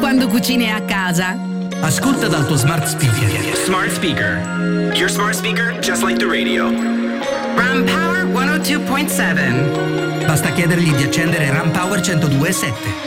quando cucini a casa? Ascolta dal tuo smart speaker. Smart speaker. Your smart speaker just like the radio. Ram Power 102.7. Basta chiedergli di accendere Ram Power 102.7.